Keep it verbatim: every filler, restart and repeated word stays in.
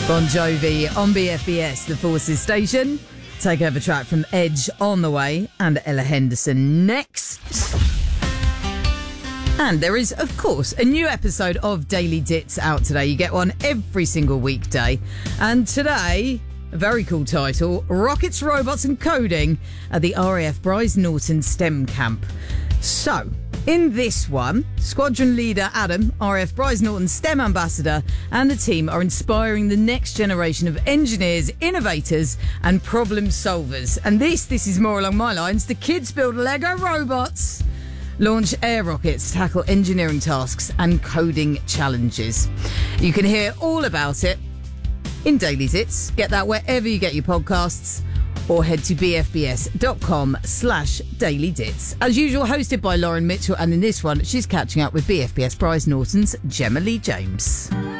Bon Jovi on B F B S, the Forces station. Takeover track from Edge on the way, and Ella Henderson next. And there is, of course, a new episode of Daily Dits out today. You get one every single weekday. And today, a very cool title, Rockets, Robots and Coding at the R A F Bryce Norton STEM Camp. So, in this one, Squadron Leader Adam, R A F Bryce Norton STEM Ambassador, and the team are inspiring the next generation of engineers, innovators and problem solvers. And this, this is more along my lines. The kids build Lego robots, launch air rockets, tackle engineering tasks and coding challenges. You can hear all about it in Daily Dits. Get that wherever you get your podcasts, or head to bfbs.com slash Daily Dits. As usual, hosted by Lauren Mitchell, and in this one, she's catching up with B F B S Bryce Norton's Gemma Lee James.